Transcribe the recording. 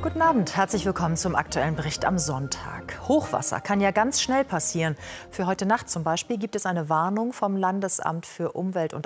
Guten Abend, herzlich willkommen zum aktuellen Bericht am Sonntag. Hochwasser kann ja ganz schnell passieren. Für heute Nacht zum Beispiel gibt es eine Warnung vom Landesamt für Umwelt und